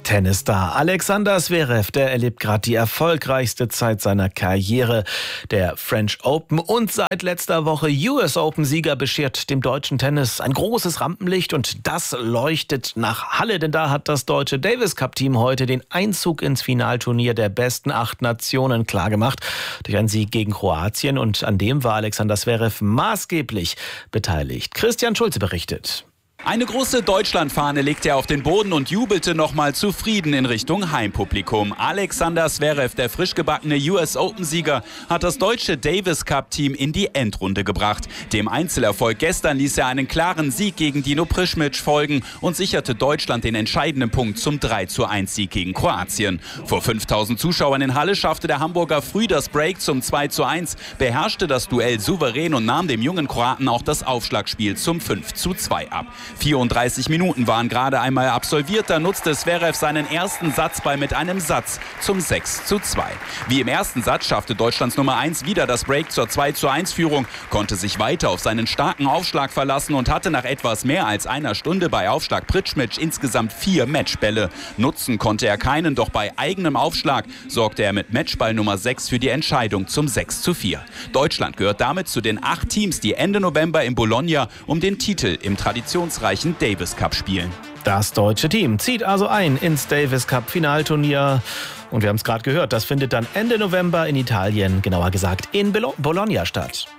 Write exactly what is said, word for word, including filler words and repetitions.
Tennisstar Alexander Zverev, der erlebt gerade die erfolgreichste Zeit seiner Karriere. Der French Open und seit letzter Woche U S Open-Sieger beschert dem deutschen Tennis ein großes Rampenlicht und das leuchtet nach Halle, denn da hat das deutsche Davis Cup-Team heute den Einzug ins Finalturnier der besten acht Nationen klargemacht durch einen Sieg gegen Kroatien und an dem war Alexander Zverev maßgeblich beteiligt. Christian Schulze berichtet. Eine große Deutschlandfahne legte er auf den Boden und jubelte nochmal zufrieden in Richtung Heimpublikum. Alexander Zverev, der frisch gebackene U S Open-Sieger, hat das deutsche Davis Cup-Team in die Endrunde gebracht. Dem Einzelerfolg gestern ließ er einen klaren Sieg gegen Dino Prischmic folgen und sicherte Deutschland den entscheidenden Punkt zum drei zu eins Sieg gegen Kroatien. Vor fünftausend Zuschauern in Halle schaffte der Hamburger früh das Break zum zwei zu eins, beherrschte das Duell souverän und nahm dem jungen Kroaten auch das Aufschlagspiel zum fünf zu zwei ab. vierunddreißig Minuten waren gerade einmal absolviert, da nutzte Zverev seinen ersten Satzball mit einem Satz zum sechs zu zwei. Wie im ersten Satz schaffte Deutschlands Nummer eins wieder das Break zur zwei zu eins Führung, konnte sich weiter auf seinen starken Aufschlag verlassen und hatte nach etwas mehr als einer Stunde bei Aufschlag Prischmic insgesamt vier Matchbälle. Nutzen konnte er keinen, doch bei eigenem Aufschlag sorgte er mit Matchball Nummer sechs für die Entscheidung zum sechs zu vier. Deutschland gehört damit zu den acht Teams, die Ende November in Bologna um den Titel im Traditionsreichen Davis Cup spielen. Das deutsche Team zieht also ein ins Davis Cup Finalturnier. Und wir haben es gerade gehört, das findet dann Ende November in Italien, genauer gesagt in Bologna statt.